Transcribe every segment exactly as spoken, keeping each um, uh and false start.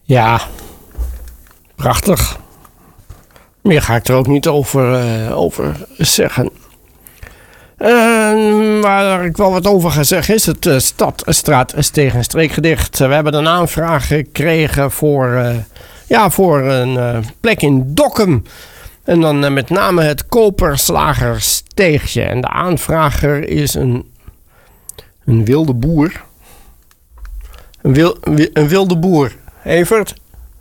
Ja, prachtig. Meer ga ik er ook niet over, uh, over zeggen. Uh, waar ik wel wat over ga zeggen is het uh, Stad, Straat, Steeg en Streekgedicht. Uh, we hebben een aanvraag gekregen voor, uh, ja, voor een uh, plek in Dokkum. En dan uh, met name het Koperslagersteegje. En de aanvrager is een, een wilde boer. Een, wil, een wilde boer. Evert?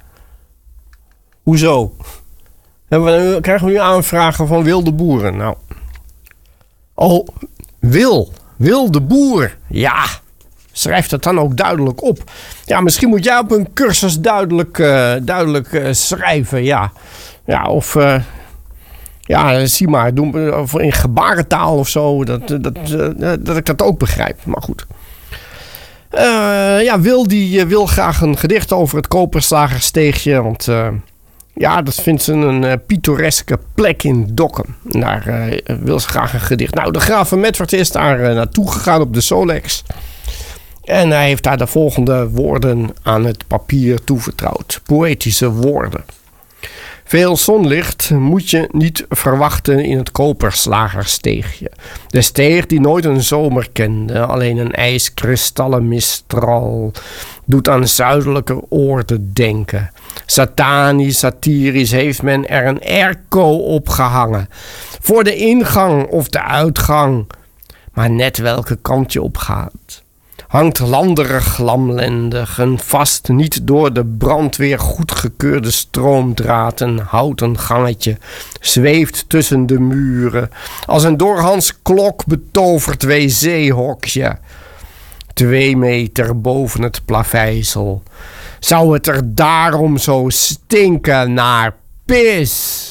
Hoezo? We, krijgen we nu aanvragen van wilde boeren? Nou. Oh, wil. Wilde boer. Ja. Schrijf dat dan ook duidelijk op. Ja, misschien moet jij op een cursus duidelijk, uh, duidelijk uh, schrijven. Ja. Ja, of... Uh, ja, zie maar. Doen, of in gebarentaal of zo. Dat, dat, uh, dat ik dat ook begrijp. Maar goed. Uh, ja, Wil die uh, wil graag een gedicht over het Koperslagersteegje. Want... Uh, Ja, dat vindt ze een uh, pittoreske plek in Dokkum. Daar uh, wil ze graag een gedicht. Nou, de graaf van Medford is daar uh, naartoe gegaan op de Solex. En hij heeft daar de volgende woorden aan het papier toevertrouwd. Poëtische woorden. Veel zonlicht moet je niet verwachten in het Koperslagersteegje. De steeg die nooit een zomer kende, alleen een ijskristallen mistral, doet aan zuidelijke oorden denken. Satanisch, satirisch heeft men er een airco opgehangen. Voor de ingang of de uitgang. Maar net welke kant je op gaat. Hangt landerig lamlendig, een vast niet door de brandweer goedgekeurde stroomdraad, een houten gangetje, zweeft tussen de muren, als een door Hans Klok betoverd wc-hokje. Twee meter boven het plaveisel. Zou het er daarom zo stinken naar pis?